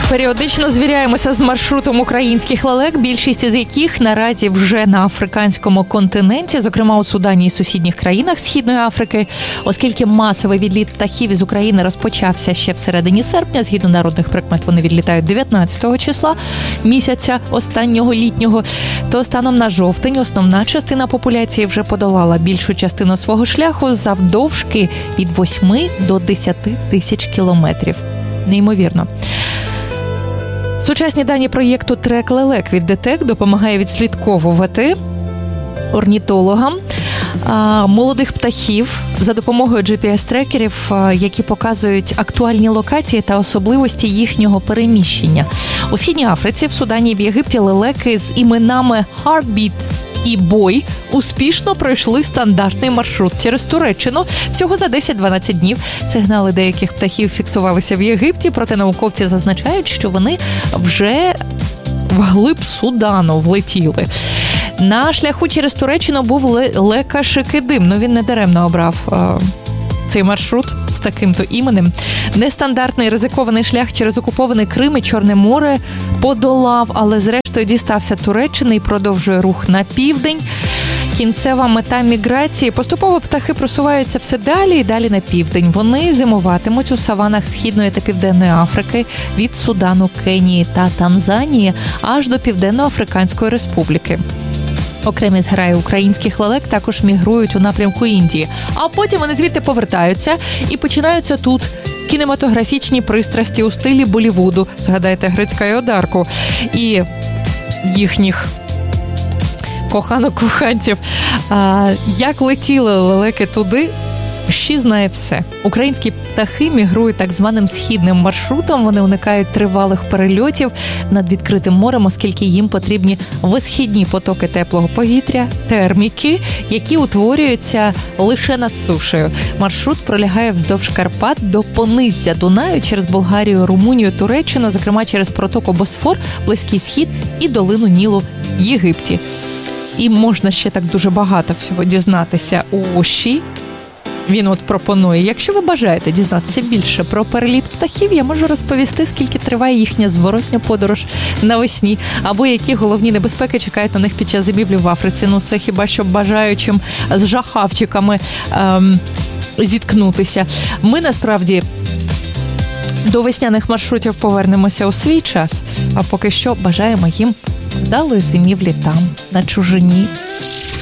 Періодично звіряємося з маршрутом українських лелек, більшість з яких наразі вже на африканському континенті, зокрема у Судані і сусідніх країнах Східної Африки, оскільки масовий відліт птахів із України розпочався ще в середині серпня, згідно народних прикмет вони відлітають 19 числа місяця останнього літнього, то станом на жовтень основна частина популяції вже подолала більшу частину свого шляху завдовжки від 8 до 10 тисяч кілометрів. Неймовірно. Сучасні дані проєкту «Трек лелек» від ДТЕК допомагає відслідковувати орнітологам молодих птахів за допомогою GPS-трекерів, які показують актуальні локації та особливості їхнього переміщення. У Східній Африці, в Судані і в Єгипті лелеки з іменами Heartbeat і Бой успішно пройшли стандартний маршрут через Туреччину. Всього за 10-12 днів сигнали деяких птахів фіксувалися в Єгипті, проте науковці зазначають, що вони вже вглиб Судану влетіли. На шляху через Туреччину був Лека Шикидим, він не даремно обрав цей маршрут з таким-то іменем. Нестандартний ризикований шлях через окупований Крим і Чорне море подолав, але зрештою дістався Туреччини і продовжує рух на південь. Кінцева мета міграції. Поступово птахи просуваються все далі і далі на південь. Вони зимуватимуть у саванах Східної та Південної Африки від Судану, Кенії та Танзанії аж до Південно-Африканської Республіки. Окремі зграї українських лелек також мігрують у напрямку Індії. А потім вони звідти повертаються і починаються тут кінематографічні пристрасті у стилі Болівуду. Згадайте Грицька і Одарку. І їхніх коханок-коханців. Як летіли лелеки туди, Щі знає все. Українські птахи мігрують так званим східним маршрутом. Вони уникають тривалих перельотів над відкритим морем, оскільки їм потрібні висхідні потоки теплого повітря, терміки, які утворюються лише над сушею. Маршрут пролягає вздовж Карпат до пониззя Дунаю через Болгарію, Румунію, Туреччину, зокрема через протоку Босфор, Близький Схід і долину Нілу в Єгипті. І можна ще так дуже багато всього дізнатися у Щі. Він пропонує, якщо ви бажаєте дізнатися більше про переліт птахів, я можу розповісти, скільки триває їхня зворотня подорож навесні, або які головні небезпеки чекають на них під час зимівлі в Африці. Це хіба що бажаючим з жахавчиками зіткнутися. Ми, насправді, до весняних маршрутів повернемося у свій час, а поки що бажаємо їм вдалої зимівлі там, на чужині.